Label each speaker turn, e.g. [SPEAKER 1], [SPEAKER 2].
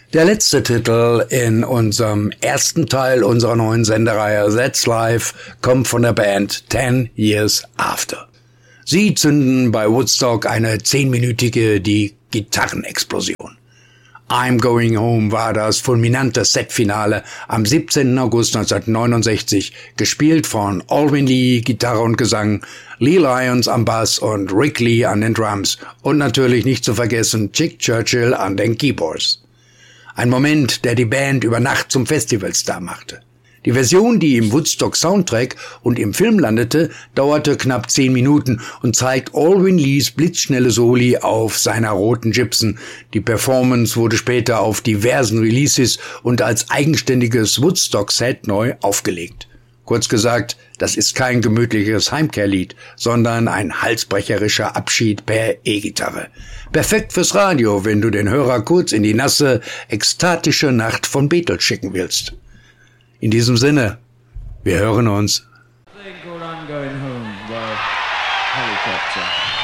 [SPEAKER 1] Der letzte Titel in unserem ersten Teil unserer neuen Sendereihe That's Life kommt von der Band 10 Years After. Sie zünden bei Woodstock eine 10-minütige Gitarrenexplosion. I'm Going Home war das fulminante Setfinale am 17. August 1969, gespielt von Alvin Lee, Gitarre und Gesang, Lee Lyons am Bass und Rick Lee an den Drums und natürlich nicht zu vergessen Chick Churchill an den Keyboards. Ein Moment, der die Band über Nacht zum Festivalstar machte. Die Version, die im Woodstock-Soundtrack und im Film landete, dauerte knapp 10 Minuten und zeigt Alvin Lees blitzschnelle Soli auf seiner roten Gibson. Die Performance wurde später auf diversen Releases und als eigenständiges Woodstock-Set neu aufgelegt. Kurz gesagt, das ist kein gemütliches Heimkehrlied, sondern ein halsbrecherischer Abschied per E-Gitarre. Perfekt fürs Radio, wenn du den Hörer kurz in die nasse, ekstatische Nacht von Beatles schicken willst. In diesem Sinne, wir hören uns.
[SPEAKER 2] Thing called I'm Going Home by Helicopter.